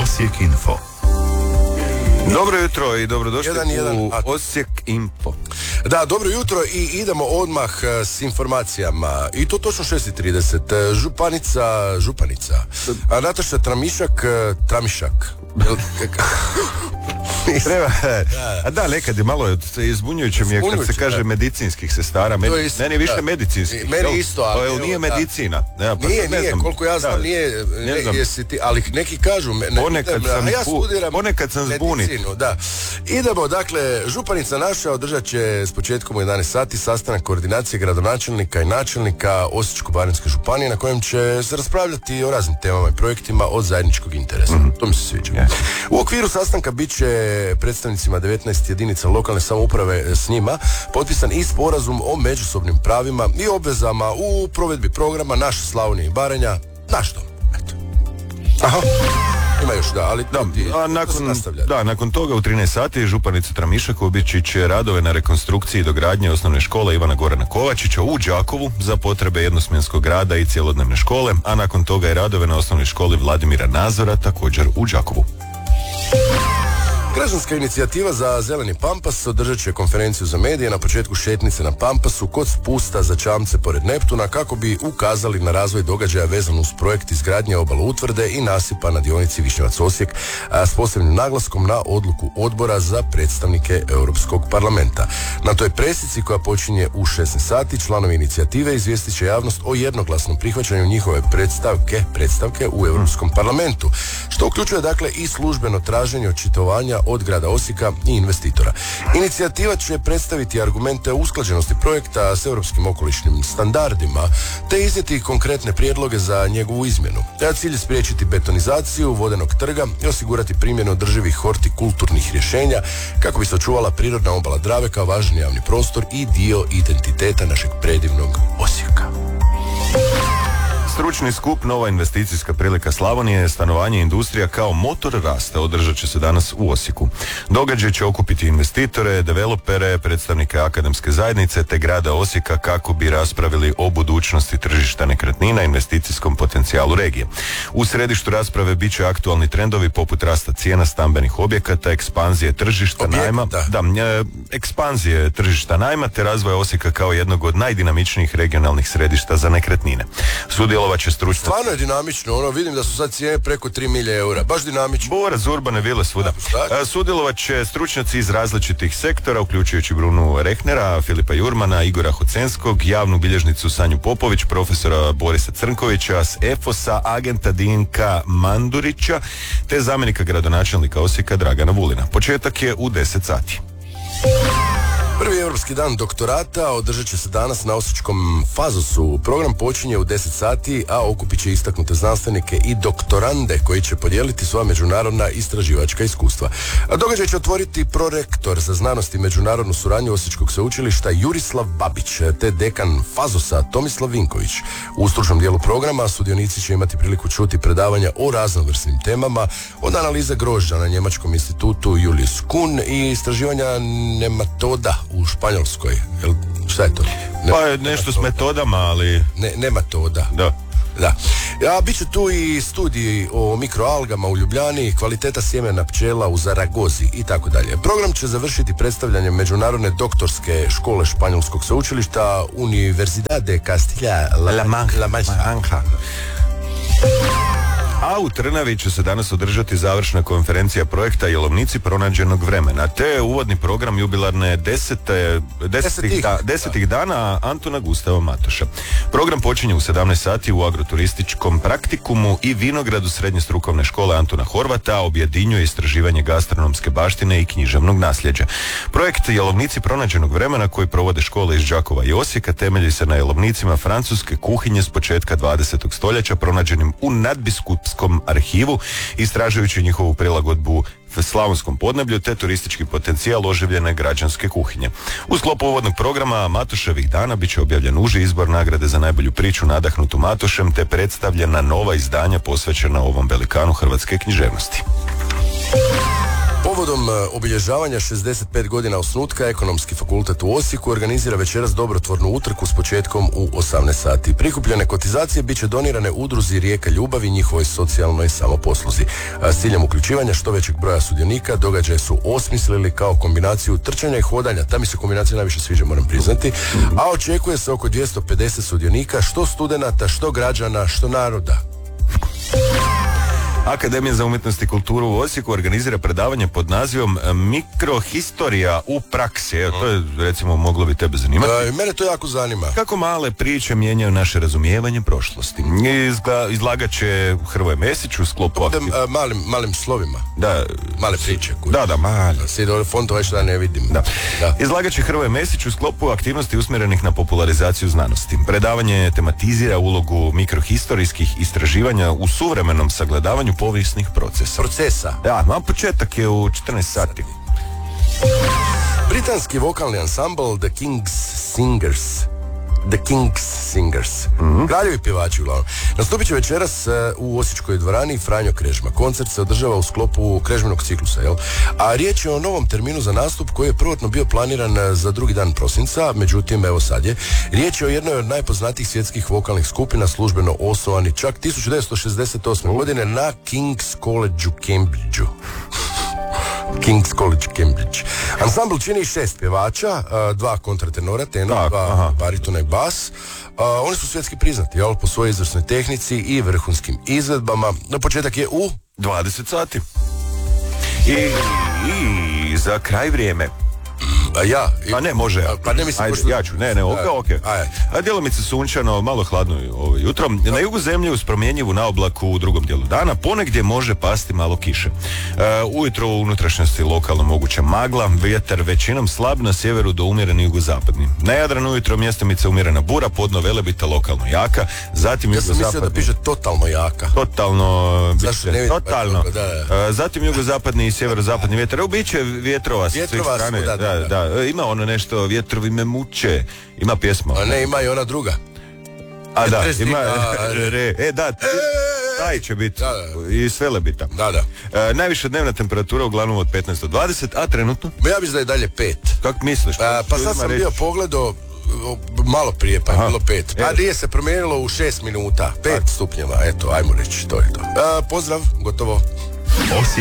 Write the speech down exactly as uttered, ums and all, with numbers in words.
Osijek Info. Dobro jutro i dobrodošli jedan, jedan, u a... Osijek Info. Da, dobro jutro i idemo odmah s informacijama. I to točno šest i trideset. Županica, županica. A Nataša Tramišak, Tramišak. Treba, a da, nekad je malo izbunjujuće mi je kad se kaže da. medicinskih sestara. Med, meni je više da. medicinskih. Meni jel, isto, ali... To nije medicina. Ja, pa nije, nije, znam, koliko ja znam, da, nije, ne, ne znam. Jesi ti, ali neki kažu... Ne, ponekad, ne, sam, ja studiram ponekad sam zbunit. Da. Idemo, dakle, županica naša održat će s početkom u jedanaest sati sastanak koordinacije gradonačelnika i načelnika Osječko-baranjske županije na kojem će se raspravljati o raznim temama i projektima od zajedničkog interesa. Mm-hmm. To mi se sviđa. Yeah. U okviru sastanka bit će predstavnicima devetnaest jedinica lokalne samouprave s njima potpisan i sporazum o međusobnim pravima i obvezama u provedbi programa Naša Slavonija i Baranja, naš dom. Eto. Aha. Ima još, da, ali da, ti, a nakon, da, nakon toga u trinaest sati županica Tramišak obići će radove na rekonstrukciji i dogradnje osnovne škole Ivana Gorana Kovačića u Đakovu za potrebe jednosmjenskog rada i cjelodnevne škole, a nakon toga i radove na osnovnoj školi Vladimira Nazora također u Đakovu. Građanska inicijativa za zeleni Pampas održat će konferenciju za medije na početku šetnice na Pampasu kod spusta za čamce pored Neptuna kako bi ukazali na razvoj događaja vezan uz projekt izgradnje obale utvrde i nasipa na dionici Višnjevac-Osijek s posebnim naglaskom na odluku odbora za predstavnike Europskog parlamenta. Na toj presici koja počinje u šesnaest sati članovi inicijative izvijestit će javnost o jednoglasnom prihvaćanju njihove predstavke, predstavke u Europskom parlamentu, što uključuje dakle i službeno traženje očitovanja od grada Osijeka i investitora. Inicijativa će predstaviti argumente o usklađenosti projekta s europskim okolišnim standardima te iznijeti konkretne prijedloge za njegovu izmjenu. A cilj je spriječiti betonizaciju vodenog trga i osigurati primjenu održivih hortikulturnih rješenja kako bi se očuvala prirodna obala Drave kao važan javni prostor i dio identiteta našeg predivnog Osijeka. Stručni skup Nova investicijska prilika Slavonije, stanovanje i industrija kao motor rasta održat će se danas u Osijeku. Događaj će okupiti investitore, developere, predstavnike akademske zajednice te grada Osijeka kako bi raspravili o budućnosti tržišta nekretnina i investicijskom potencijalu regije. U središtu rasprave bit će aktualni trendovi poput rasta cijena stambenih objekata, ekspanzije tržišta Objekta. najma, da, e, ekspanzije tržišta najma te razvoja Osijeka kao jednog od najdinamičnijih regionalnih središta za nekretnine. Sudjelo Stvarno je dinamično, ono, vidim da su sad cijene preko tri milije eura, baš dinamično. Borac, urbane vile svuda. A, sudjelovat će stručnjaci iz različitih sektora, uključujući Brunu Rehnera, Filipa Jurmana, Igora Hocenskog, javnu bilježnicu Sanju Popović, profesora Borisa Crnkovića, s EFOS-a, agenta Dinka Mandurića, te zamjenika gradonačelnika Osijeka Dragana Vulina. Početak je u deset sati. Prvi europski dan doktorata održat će se danas na osječkom Fazosu. Program počinje u deset sati, a okupit će istaknute znanstvenike i doktorande koji će podijeliti svoja međunarodna istraživačka iskustva. A događaj će otvoriti prorektor za znanost i međunarodnu suradnju Osječkog sveučilišta Jurislav Babić, te dekan Fazosa Tomislav Vinković. U stručnom dijelu programa sudionici će imati priliku čuti predavanja o raznovrsnim temama, od analize grožđa na Njemačkom institutu Julius Kuhn i istraživanja nematoda u Španjolskoj. Jel, šta je to? Ne, pa je nešto s metodama, ali... Ne, nematoda. Da. Da. Ja, bit će tu i studiji o mikroalgama u Ljubljani, kvaliteta sjemena pčela u Zaragozi i tako dalje. Program će završiti predstavljanjem međunarodne doktorske škole Španjolskog sveučilišta Universidade Castilla La Mancha. A u Trnavi će se danas održati završna konferencija projekta Jelovnici pronađenog vremena, te uvodni program jubilarne desete, desetih, da, desetih dana Antuna Gustava Matoša. Program počinje u sedamnaest sati u agroturističkom praktikumu i vinogradu Srednje strukovne škole Antuna Horvata, objedinjuje istraživanje gastronomske baštine i književnog nasljeđa. Projekt Jelovnici pronađenog vremena koji provode škole iz Đakova i Osijeka temelji se na jelovnicima francuske kuhinje s početka dvadesetog stoljeća pronađenim u nadbiskupskom arhivu, istražujući njihovu prilagodbu slavonskom podneblju te turistički potencijal oživljene građanske kuhinje. U sklopu uvodnog programa Matoševih dana bit će objavljen uži izbor nagrade za najbolju priču nadahnutu Matošem te predstavljena nova izdanja posvećena ovom velikanu hrvatske književnosti. Povodom obilježavanja šezdeset pet godina osnutka, Ekonomski fakultet u Osijeku organizira večeras dobrotvornu utrku s početkom u osamnaest sati. Prikupljene kotizacije bit će donirane udruzi Rijeka ljubavi i njihovoj socijalnoj samoposluzi. S ciljem uključivanja što većeg broja sudionika, događaje su osmislili kao kombinaciju trčanja i hodanja. Ta mi se kombinacija najviše sviđa, moram priznati. A očekuje se oko dvjesto pedeset sudionika, što studenata, što građana, što naroda. Akademija za umjetnost i kulturu u Osijeku organizira predavanje pod nazivom Mikrohistorija u praksi. Evo, to je, recimo, moglo bi tebe zanimati. E, mene to jako zanima. Kako male priče mijenjaju naše razumijevanje prošlosti. Izgla, izlagat će Hrvoje Mesić u sklopu... Budem, a, malim, malim slovima. Da. Male priče. Kuda. Da, da, male. Sjede ovdje fonto, već da ne vidim. Da. Da. Izlagat će Hrvoje Mesić u sklopu aktivnosti usmjerenih na popularizaciju znanosti. Predavanje tematizira ulogu mikrohistorijskih istraživanja u suvremenom sagledavanju povijesnih procesa. Procesa. Da, no, početak je u četrnaest sati. Britanski vokalni ansambl The King's Singers The King's Singers. Mm-hmm. Kraljevi pjevači uglavnom. Nastupit će večeras uh, u Osječkoj dvorani Franjo Krežma. Koncert se održava u sklopu Krežminog ciklusa, jel? A riječ je o novom terminu za nastup koji je prvotno bio planiran za drugi dan prosinca, međutim, evo sad je. Riječ je o jednoj od najpoznatijih svjetskih vokalnih skupina, službeno osnovani čak tisuću devetsto šezdeset osme. Uh. godine na King's College u Cambridgeu. King's College Cambridge. Ansambl čini šest pjevača, dva kontratenora, tenor, dva baritona i bas. Oni su svjetski priznati, jel, po svojoj izvrsnoj tehnici i vrhunskim izvedbama. Na početak je u dvadeset sati. I, i za kraj vrijeme. A ja? A ne, može. A, pa ne mislim... Ajde, pošto... ja ću. Ne, ne, ok, ok. A djelomice sunčano, malo hladno ovo jutro. Na jugu zemlje uz promjenjivu naoblaku u drugom dijelu dana, ponegdje može pasti malo kiše. Uh, ujutro u unutrašnjosti lokalno moguća magla, vjetar većinom slab, na sjeveru do umjereni jugozapadni. Na Jadranu ujutro mjestimica umjerena bura, podno Velebita lokalno jaka, zatim ja sam mislio da piše totalno jaka. Totalno, Zašto ne vidim? totalno. Da, da. Uh, zatim jugozapadni i sjeverozapadni vjetar. Evo, bit će vjetrova s svih strane. Da, da, da. da. Ima ono nešto, vjetrovi me muče. Ima pjesma. A ne, ima i ona druga. A da, ima... Re, e, da, taj će biti. I s Velebita. Da, da. E, najviša dnevna temperatura uglavnom od petnaest do dvadeset, a trenutno? Ja mislim da je dalje pet. Kako misliš? A, pa sad sam reći? bio pogledao malo prije, pa je bilo pet. A nije se promijenilo u šest minuta. Pet stupnjeva, eto, ajmo reći, to je to. A, pozdrav, gotovo. Osijek.